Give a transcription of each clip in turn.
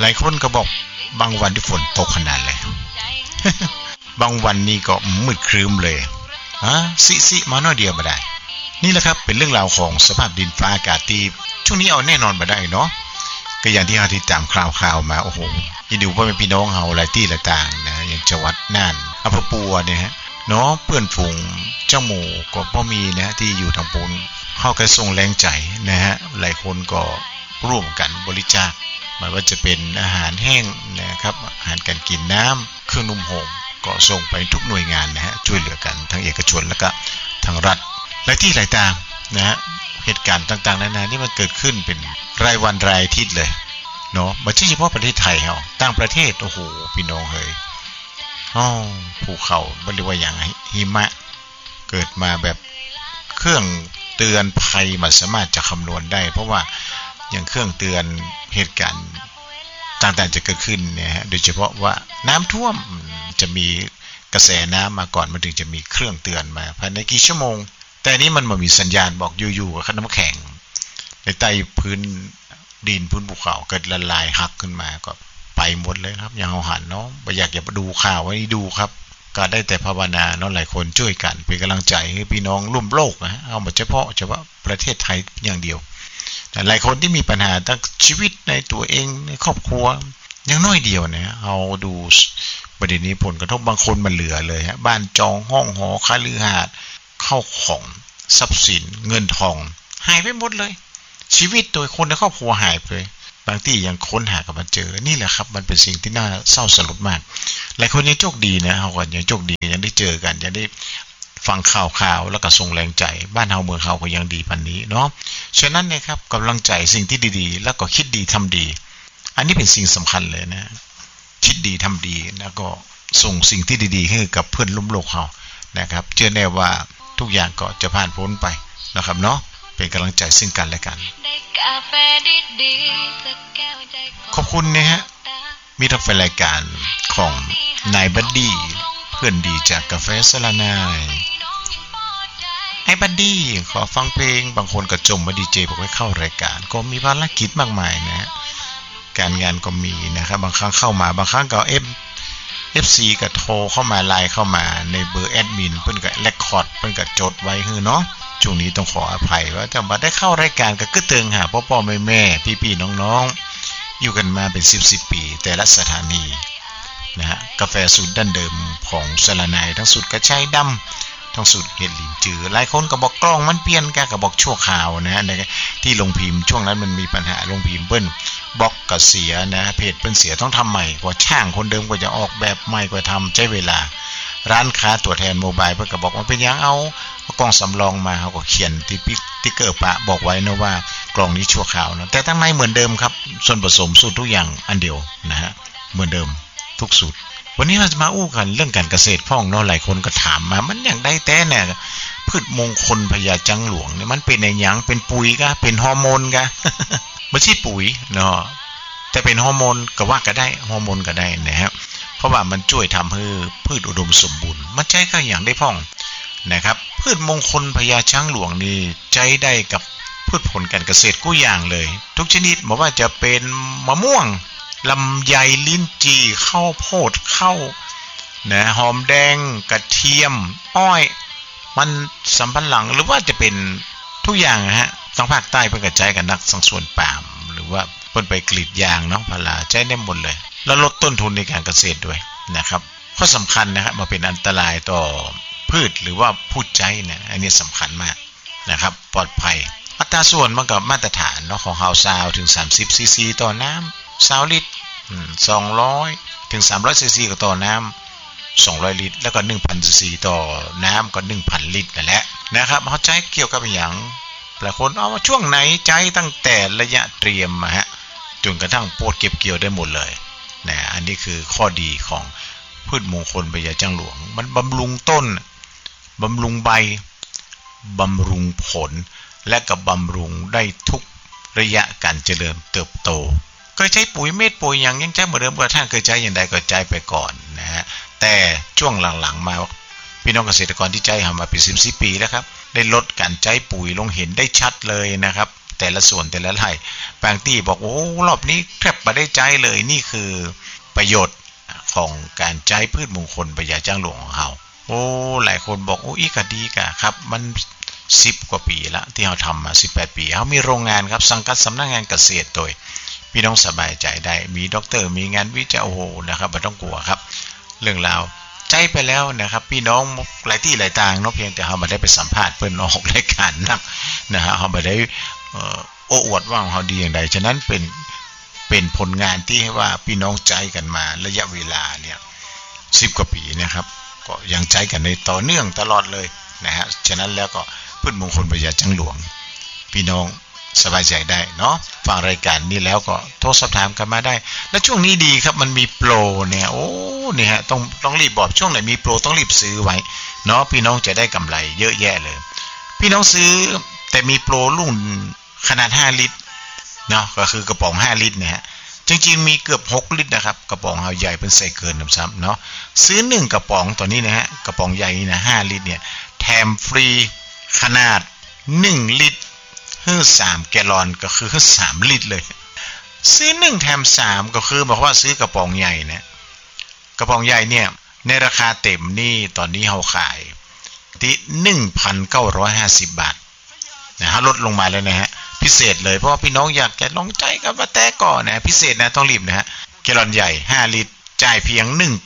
หลายคนก็บอกบางวันที่ฝนตกขนาดเลย บางวันนี่ก็มืดครึ้มเลยสิมาหน่อยเดียวมาได้นี่แหละครับเป็นเรื่องราวของสภาพดินฟ้าอากาศที่ช่วงนี้เอาแน่นอนมาได้เนาะก็อย่างที่เราติดตามข่าวมาโอ้โหยินดีพ่อแม่พี่น้องเฮาหลายที่หลายต่างนะอย่างจังหวัดน่านอำเภอปัวเนี่ยฮะเนาะเพื่อนฝูงเจ้าหมู่ก็บ่มีนะที่อยู่ทางปูนเฮาก็ส่งแรงใจนะฮะหลายคนก็ร่วมกันบริจาคไม่ว่าจะเป็นอาหารแห้งนะครับอาหารการกินน้ำเครื่องนุ่มห่มก็ส่งไปทุกหน่วยงานนะฮะช่วยเหลือกันทั้งเอกชนแล้วก็ทางรัฐหลายที่หลายต่างนะฮะเหตุการณ์ต่างๆนานาที่มันเกิดขึ้นเป็นรายวันรายอาทิตย์เลยเนาะไม่ใช่เฉพาะประเทศไทยเฮาต่างประเทศโอ้โหพี่น้องเฮ้ยภูเขาบ่เรียกว่าอย่างหิมะเกิดมาแบบเครื่องเตือนภัยมันสามารถจะคำนวณได้เพราะว่าอย่างเครื่องเตือนเหตุการณ์ต่างๆจะเกิดขึ้นเนี่ยฮะโดยเฉพาะว่าน้ำท่วมจะมีกระแสน้ำมาก่อนมันถึงจะมีเครื่องเตือนมาภายในกี่ชั่วโมงแต่นี้มันมีสัญญาณบอกอยู่ๆกับน้ำแข็งในใต้พื้นดินพื้นภูเขาเกิดละลายหักขึ้นมาก็ไปหมดเลยครับอย่างเอาหันเนาะบ่อยากจะดูข่าวไว้ดูครับก็ได้แต่ภาวนาเนาะหลายคนช่วยกันเป็นกำลังใจให้พี่น้องร่วมโลกนะเอาเฉพาะประเทศไทยอย่างเดียวหลายคนที่มีปัญหาทั้งชีวิตในตัวเองในครอบครัวอย่างน้อยเดียวเนี่ยเอาดูประเด็นนี้ผลกระทบบางคนมันเหลือเลยฮะบ้านจองห้องหอคฤหาสน์เข้าของทรัพย์สินเงินทองหายไปหมดเลยชีวิตโดยคนในครอบครัวหายไปเลยบางที่ยังค้นหากันมาเจอนี่แหละครับมันเป็นสิ่งที่น่าเศร้าสลดมากหลายคนยังโชคดีนะเฮาก็ยังโชคดียังได้เจอกันยังได้ฟังข่าวแล้วก็ส่งแรงใจบ้านเฮาเมืองเฮาก็ยังดีปานนี้เนาะฉะนั้นนะครับกำลังใจสิ่งที่ดีๆแล้วก็คิดดีทำดีอันนี้เป็นสิ่งสำคัญเลยนะคิดดีทำดีแล้วก็ส่งสิ่งที่ดีๆให้กับเพื่อนร่วมโลกเฮานะครับเชื่อแน่ว่าทุกอย่างก็จะผ่านพ้นไปนะครับเนาะเป็นกำลังใจซึ่งกันและกันขอบคุณนะฮะมีทักแฟนรายการของนายบัดดี้เพื่อนดีจากกาแฟสลานายไอ้บัดดี้ขอฟังเพลงบางคนก็จมมาดีเจบอกให้เข้ารายการก็มีภารกิจมากมายนะฮะการงานก็มีนะครับบางครั้งเข้ามาบางครั้งก็FC ก็โทรเข้ามาไลน์เข้ามาในเบอร์แอดมินเพิ่นก็เรคคอร์ดเพิ่นก็จดไว้คือเนาะช่วงนี้ต้องขออภัยว่าจะมาได้เข้ารายการก็กึ่เติงหาพ่อๆแม่ๆพี่ๆน้องๆอยู่กันมาเป็น10ปีแต่ละสถานีนะฮะกาแฟสูตรดั้งเดิมของสลานายทั้งสูตรกระชายดำทั้งสูตรเห็ดหลินจือหลายคนก็บอกกล้องมันเปลี่ยนก็บอกชั่วคราวนะฮะที่ลงพิมพ์ช่วงนั้นมันมีปัญหาลงพิมพ์เปิ้นบล็อกก็เสียนะเพจเปิ้นเสียต้องทำใหม่กว่าช่างคนเดิมก็จะออกแบบใหม่กว่าทำใช้เวลาร้านค้าตัวแทนโมบายเพิ่นก็บอกว่าเป็นยังเอากล้องสำรองมาเขาก็เขียนติ๊กเกอร์ปะบอกไว้นะว่ากล้องนี้ชั่วคราวนะแต่ทั้งในเหมือนเดิมครับส่วนผสมสูตรทุกอย่างอันเดียวนะฮะเหมือนเดิมทุกสูตรวันนี้เราจะมาอู้กันเรื่องการเกษตรพ่องเนาะหลายคนก็ถามมามันอย่างได้แต่เนี่ยพืชมงคลพญาจังหลวงเนี่ยมันเป็นในหยังเป็นปุ๋ยกะเป็นฮอร์โมนกะ ไม่ใช่ปุ๋ยเนาะแต่เป็นฮอร์โมนก็ว่าก็ได้ฮอร์โมนก็ได้นะครับเพราะว่ามันช่วยทำให้พืชอุดมสมบูรณ์มันใช้ก็อย่างได้พ่องนะครับพืชมงคลพญาช้างหลวงนี่ใช้ได้กับพืชผลการเกษตรกู้อย่างเลยทุกชนิดไม่ว่าจะเป็นมะม่วงลำไยลิ้นจี่ข้าวโพดข้าวนะหอมแดงกระเทียมอ้อยมันสำปะหลังหรือว่าจะเป็นทุกอย่างนะฮะทางภาคใต้เพิ่นกระจายกันนักสังส่วนปาล์มหรือว่าเพิ่นไปกรีดยางเนาะพาราใช้ได้หมดเลยแล้วลดต้นทุนในการเกษตรด้วยนะครับข้อสำคัญนะครับมาเป็นอันตรายต่อพืชหรือว่าผู้ใช้เนี่ยอันนี้สำคัญมากนะครับปลอดภัยอัตราส่วนมันก็มาตรฐานเนาะของเฮาซาวถึง30ซีซีต่อน้ำ20ลิตร200ถึง300ซีซีก็ต่อน้ำ200ลิตรแล้วก็ 1,000 ซีซีต่อน้ำก็ 1,000 ลิตรนั่นแหละนะครับเขาใช้เกี่ยวกับอย่างหลายคนเอามาช่วงไหนใจตั้งแต่ระยะเตรียมฮะจนกระทั่งโพดเก็บเกี่ยวได้หมดเลยนะอันนี้คือข้อดีของพืชมงคลพญาจังหลวงมันบำรุงต้นบำรุงใบบำรุงผลและก็บำรุงได้ทุกระยะการเจริญเติบโตเคยใช้ปุ๋ยเม็ดปุ๋ยอย่างยังใช้เหมือนเดิมกระทั่งเคยใช้อย่างใดก็ใช้ไปก่อนนะฮะแต่ช่วงหลังๆมาพี่น้องเกษตรกรที่ใช้มาเป็น10 ปีแล้วครับได้ลดการใช้ปุ๋ยลงเห็นได้ชัดเลยนะครับแต่ละส่วนแต่ละไร่บางที่บอกโอ้รอบนี้แทบไม่ได้ใจเลยนี่คือประโยชน์ของการใช้พืชมงคลพญาจ้างหลวงของเราโอ้หลายคนบอกโอ้อีกดีกะครับมัน10กว่าปีละที่เราทำมา18ปีเขามีโรงงานครับสังกัดสำนักงานเกษตรโดยพี่น้องสบายใจได้มีด็อกเตอร์มีงานวิจัยโอ้โหนะครับไม่ต้องกลัวครับเรื่องราวใจไปแล้วนะครับพี่น้องหลายที่หลายทางเนาะเพียงแต่เขาไม่ได้ไปสัมภาษณ์เพื่อนออกรายการนักนะฮะเขาไม่ได้โอ้อวดว่าเขาดีอย่างใดฉะนั้นเป็นผลงานที่ให้ว่าพี่น้องใจกันมาระยะเวลาเนี่ย10กว่าปีนะครับก็ยังใจกันในต่อเนื่องตลอดเลยนะฮะฉะนั้นแล้วก็พืชมงคลพญาจ้างหลวงพี่น้องสบายใจได้เนาะฟังรายการนี้แล้วก็โทรสอบถามกันมาได้และช่วงนี้ดีครับมันมีโปรเนี่ยโอ้เนี่ยฮะต้องรีบบอกช่วงไหนมีโปรต้องรีบซื้อไว้เนาะพี่น้องจะได้กำไรเยอะแยะเลยพี่น้องซื้อแต่มีโปรรุ่นขนาด5ลิตรเนาะก็คือกระป๋อง5ลิตรเนี่ยฮะจริงๆมีเกือบ6ลิตรนะครับกระป๋องเฮาใหญ่เป็นใส่เกินซ้ำเนาะซื้อ1กระป๋องตัวนี้นะฮะกระป๋องใหญ่นี่นะ5ลิตรเนี่ยแถมฟรีขนาด1ลิตร3แกลลอนก็คือ3ลิตรเลยซื้อ1แถม3ก็คือบอกว่าซื้อกระป๋องใหญ่เนี่ยกระป๋องใหญ่เนี่ยในราคาเต็มนี่ตอนนี้เฮาขายที่ 1,950 บาทนะฮะลดลงมาแล้วนะฮะพิเศษเลยเพราะว่าพี่น้องอยากจะลองใจกับว่าแต่ก่อนนะพิเศษนะต้องรีบนะฮะแกลลอนใหญ่5ลิตรจ่ายเพียง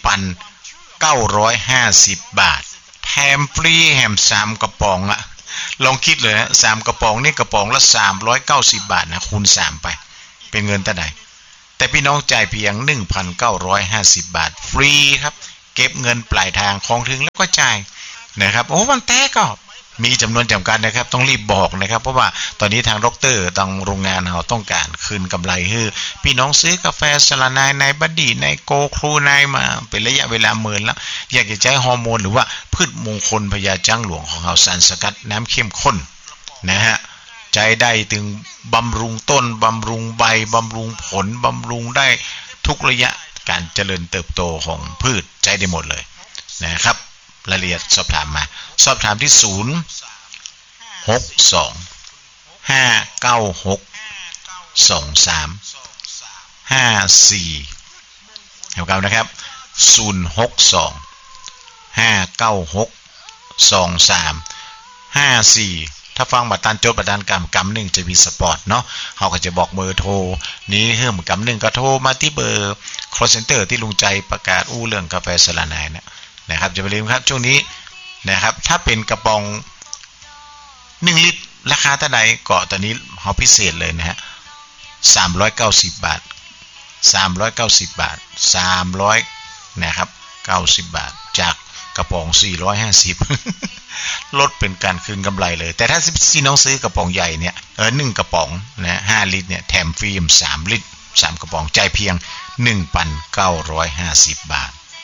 1,950 บาทแถมฟรีแถม3กระป๋องอะลองคิดเลยนะ3กระป๋องนี่กระป๋องละ390 บาทนะคูณ3ไปเป็นเงินเท่าไหร่แต่พี่น้องจ่ายเพียง 1,950 บาทฟรีครับเก็บเงินปลายทางของถึงแล้วก็จ่ายนะครับโอ้มันแต่ก็มีจำนวนจำกัดนะครับต้องรีบบอกนะครับเพราะว่าตอนนี้ทางด็อกเตอร์ทางโรงงานเราต้องการคืนกำไรให้พี่น้องซื้อกาแฟสลานายในบัดดี้ในโกครูนายมาเป็นระยะเวลาหมื่นแล้วอยากจะใช้ฮอร์โมนหรือว่าพืชมงคลพญาจ้างหลวงของเราสารสกัดน้ำเข้มข้นนะฮะใจได้ถึงบำรุงต้นบำรุงใบบำรุงผลบำรุงได้ทุกระยะการเจริญเติบโตของพืชใจได้หมดเลยนะครับรายละเอียดสอบถามมาสอบถามที่062-596-2354เก่านะครับ062-596-2354ถ้าฟังบัตรตันจดบัตรตันกำหนึ่งจะมีสปอร์ตเนาะเขาก็จะบอกเบอร์โทรนี้เพิ่มกำหนึ่งก็โทรมาที่เบอร์ call center ที่ลุงใจประกาศเรื่องกาแฟสลานายนะครับจะไปลืมครับช่วงนี้นะครับถ้าเป็นกระป๋อง1ลิตรราคาเท่าไหร่ก็ตอนนี้เฮาพิเศษเลยนะฮะ390 บาท390 บาท300นะครับ90 บาทจากกระป๋อง450ลดเป็นการคืนกำไรเลยแต่ถ้าซีน้องซื้อกระป๋องใหญ่เนี่ย1กระป๋องนะ5ลิตรเนี่ยแถมฟรี3ลิตร3กระป๋องจ่ายเพียง 1,950 บาท